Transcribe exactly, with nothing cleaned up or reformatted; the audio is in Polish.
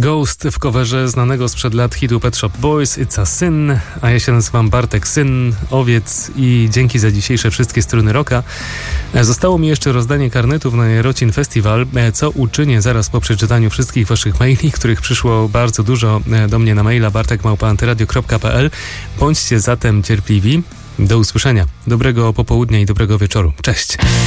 Ghost w coverze znanego sprzed lat hitu Pet Shop Boys, It's a Sin, a ja się nazywam Bartek Syn, Owiec i dzięki za dzisiejsze wszystkie struny rocka. Zostało mi jeszcze rozdanie karnetów na Jarocin Festival, co uczynię zaraz po przeczytaniu wszystkich waszych maili, których przyszło bardzo dużo do mnie na maila bartek małpa antyradio kropka p l. Bądźcie zatem cierpliwi. Do usłyszenia. Dobrego popołudnia i dobrego wieczoru. Cześć.